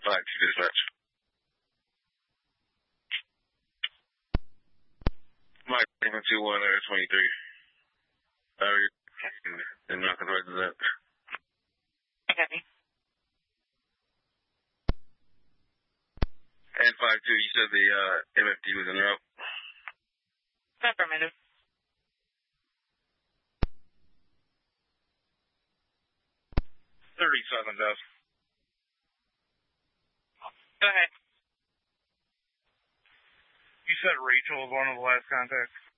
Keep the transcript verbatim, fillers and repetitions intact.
five two dispatch. Mike, two one twenty-three. Uh, and not converted to that. Copy. And five two, you said the uh, M F D was en route? Affirmative. thirty-seven, Dev. Go ahead. You said Rachel was one of the last contacts?